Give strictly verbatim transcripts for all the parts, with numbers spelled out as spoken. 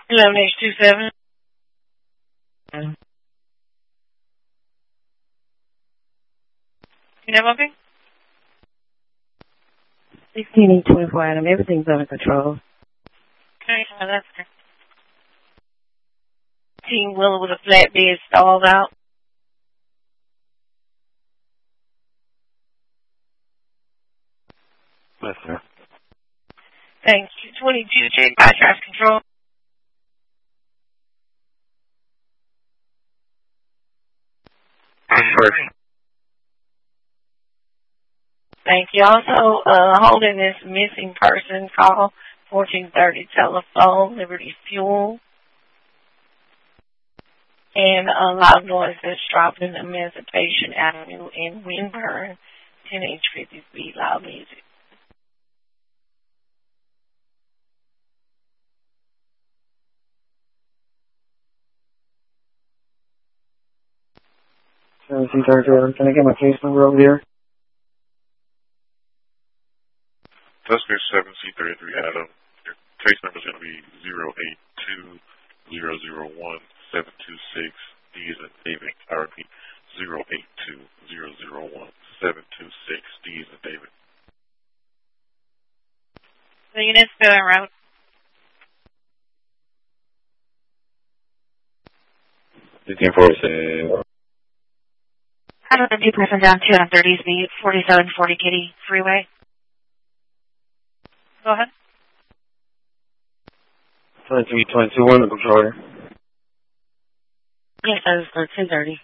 eleven H two seven. You have okay? sixteen E twenty-four Adam. Everything's under control. Okay, so that's good. Team Willow with a flatbed stalled out. Yes, sir. Thank you. twenty-two, check by traffic control. Thank you. Also, uh, holding this missing person call, fourteen thirty telephone, Liberty Fuel. And a loud noise that's dropping Emancipation Avenue in Winburn, ten H fifty speed, loud music. seventeen thirty, can I get my case number over here? Suspect seven C thirty-three Adam. Your case number is going to be zero eight two zero zero one seven two six. D is in David. I repeat, zero eight two zero zero one seven two six. D is in David. The unit's still en route. fifteen forty-seven. I don't know, two person down two thirty speed, forty-seven forty Kitty Freeway. Go ahead. twenty-three twenty-two, under control. Yes, that was for ten thirty.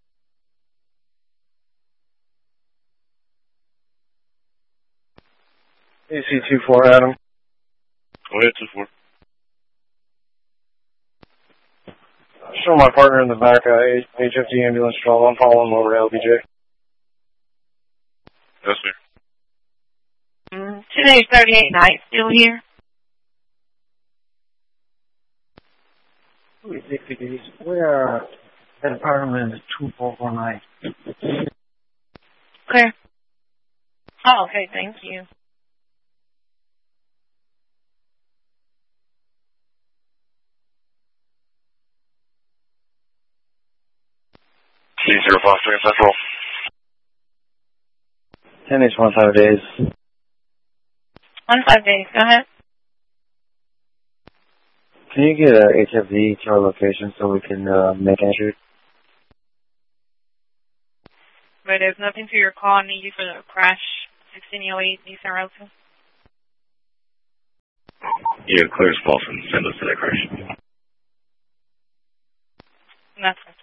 A C two four Adam. Go ahead, two four. Show my partner in the back, uh, H F D ambulance call. I'm following over to L B J. Yes, sir. Mm, today's thirty-eight night, still here? We're at apartment two four four nine. Clear. Oh, okay, thank you. C zero five three Central. ten H one five days. One five days, go ahead. Can you get a H F D to our location so we can uh, make entry? But there's nothing to your call. I need you for the crash sixteen oh eight Eastern Road two. Yeah, clear as possible. Send us to that crash. That's